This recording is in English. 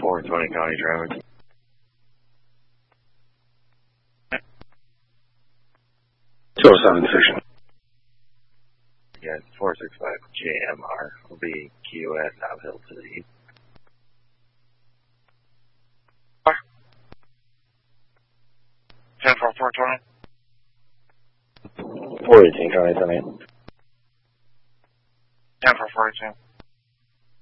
420 County Traffic. Yes, 465 JMR will be QS Outhill to the east. 10-4-420. 418 County 10-8. 10-4-418.